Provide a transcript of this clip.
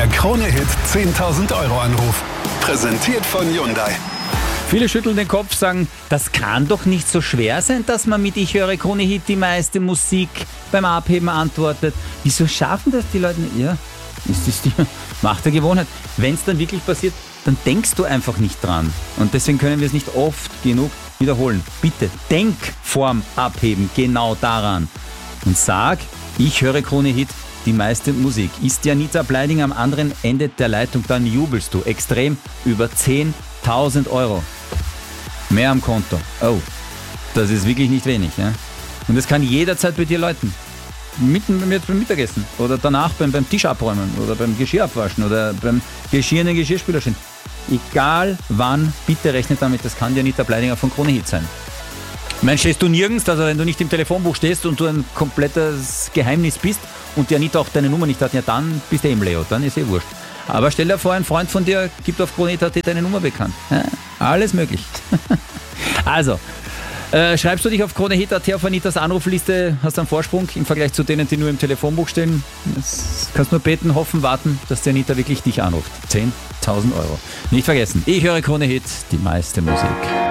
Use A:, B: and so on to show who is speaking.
A: Der Krone-Hit 10.000 € Anruf. Präsentiert von Hyundai.
B: Viele schütteln den Kopf, sagen, das kann doch nicht so schwer sein, dass man mit Ich höre Krone-Hit die meiste Musik beim Abheben antwortet. Wieso schaffen das die Leute nicht? Ja, das ist die Macht der Gewohnheit. Wenn es dann wirklich passiert, dann denkst du einfach nicht dran. Und deswegen können wir es nicht oft genug wiederholen. Bitte, denk vorm Abheben genau daran. Und sag, ich höre Krone-Hit, die meiste Musik. Ist die Anita Bleidinger am anderen Ende der Leitung, dann jubelst du extrem über 10.000 €. Mehr am Konto. Oh, das ist wirklich nicht wenig. Ja? Und das kann jederzeit bei dir läuten. Mitten beim Mittagessen oder danach beim Tisch abräumen oder beim Geschirr abwaschen oder beim Geschirr in den Geschirrspüler stellen. Egal wann, bitte rechne damit, das kann die Anita Bleidinger von Krone-Hit sein. Ich meine, stehst du nirgends, also wenn du nicht im Telefonbuch stehst und du ein komplettes Geheimnis bist und die Anita auch deine Nummer nicht hat, ja dann bist du im Leo, dann ist wurscht. Aber stell dir vor, ein Freund von dir gibt auf Krone-Hit deine Nummer bekannt. Ja, alles möglich. Also, schreibst du dich auf Krone-Hit.at auf Anitas Anrufliste, hast einen Vorsprung im Vergleich zu denen, die nur im Telefonbuch stehen. Das kannst nur beten, hoffen, warten, dass die Anita wirklich dich anruft. 10.000 €. Nicht vergessen, ich höre Krone-Hit, die meiste Musik.